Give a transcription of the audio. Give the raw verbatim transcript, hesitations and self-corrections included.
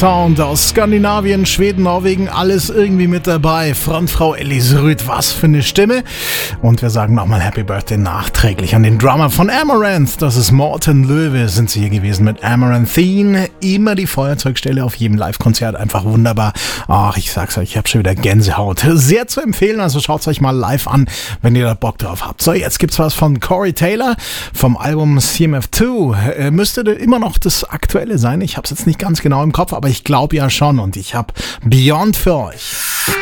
Sound aus Skandinavien, Schweden, Norwegen, alles irgendwie mit dabei. Frontfrau Elise Rüth, was für eine Stimme. Und wir sagen nochmal Happy Birthday nachträglich an den Drummer von Amaranth. Das ist Morten Löwe, sind sie hier gewesen mit Amaranthine. Immer die Feuerzeugstelle auf jedem Live-Konzert, einfach wunderbar. Ach, ich sag's euch, ich habe schon wieder Gänsehaut. Sehr zu empfehlen, also schaut's euch mal live an, wenn ihr da Bock drauf habt. So, jetzt gibt's was von Corey Taylor vom Album C M F zwei. Äh, müsste immer noch das aktuelle sein. Ich hab's jetzt nicht ganz genau im Kopf, aber ich glaube ja schon. Und ich habe Beyond für euch.